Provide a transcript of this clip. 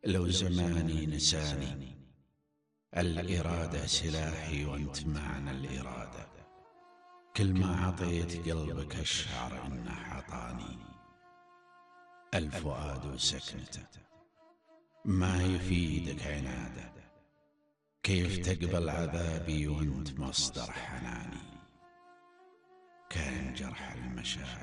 لو زماني نساني، الإرادة سلاحي وانت معنى الإرادة. كل ما عطيت قلبك أشعر إنه عطاني. الفؤاد وسكنته ما يفيدك عناده، كيف تقبل عذابي وانت مصدر حناني. كان جرح المشاعر